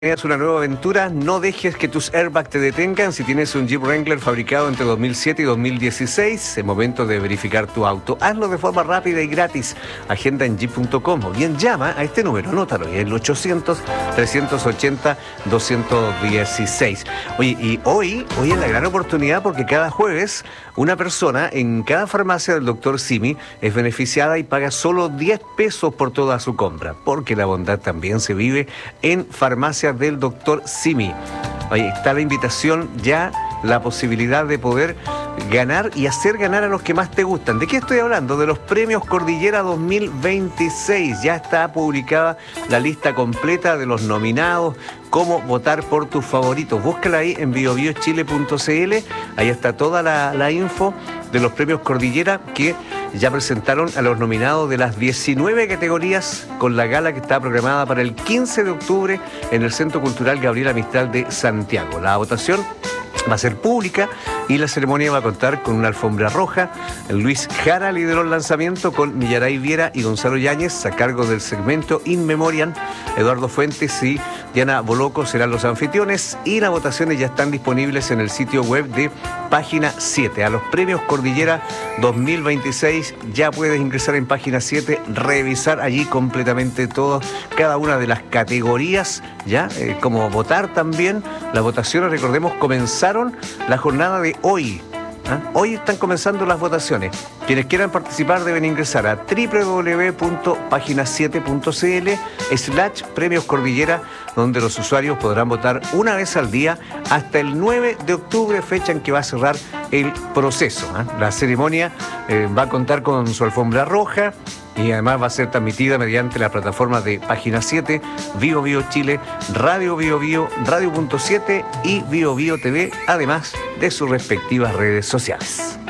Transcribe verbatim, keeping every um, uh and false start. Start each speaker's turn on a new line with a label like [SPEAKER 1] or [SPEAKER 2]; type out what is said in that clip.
[SPEAKER 1] Es una nueva aventura, no dejes que tus airbags te detengan. Si tienes un Jeep Wrangler fabricado entre dos mil siete y dos mil dieciséis, es momento de verificar tu auto. Hazlo de forma rápida y gratis. Agenda en jeep punto com o bien llama a este número, anótalo, el ochocientos, trescientos ochenta, doscientos dieciséis. Oye, y hoy, hoy es la gran oportunidad porque cada jueves una persona en cada farmacia del doctor Simi es beneficiada y paga solo diez pesos por toda su compra, porque la bondad también se vive en farmacia del doctor Simi. Oye, está la invitación ya, la posibilidad de poder ganar y hacer ganar a los que más te gustan. ¿De qué estoy hablando? De los premios Cordillera dos mil veintiséis. Ya está publicada la lista completa de los nominados, cómo votar por tus favoritos. Búscala ahí en bio bio chile punto c l. Ahí está toda la, la info de los premios Cordillera que ya presentaron a los nominados de las diecinueve categorías con la gala que está programada para el quince de octubre en el Centro Cultural Gabriela Mistral de Santiago. La votación va a ser pública y la ceremonia va a contar con una alfombra roja. Luis Jara lideró el lanzamiento con Millaray Viera y Gonzalo Yáñez a cargo del segmento In Memoriam. Eduardo Fuentes y Diana Boloco serán los anfitriones y las votaciones ya están disponibles en el sitio web de Página siete. A los premios Cordillera dos mil veintiséis ya puedes ingresar en Página siete, revisar allí completamente todo, cada una de las categorías, ya, eh, como votar también. Las votaciones, recordemos, comenzaron la jornada de hoy. ¿Ah? Hoy están comenzando las votaciones. Quienes quieran participar deben ingresar a doble u doble u doble u punto página siete punto c l slash premios Cordillera, donde los usuarios podrán votar una vez al día hasta el nueve de octubre, fecha en que va a cerrar el proceso. ¿Ah? La ceremonia eh, va a contar con su alfombra roja y además va a ser transmitida mediante la plataforma de Página siete, Bio Bio Chile, Radio Bio Bio, Radio punto siete y Bio Bio T V, además de sus respectivas redes sociales.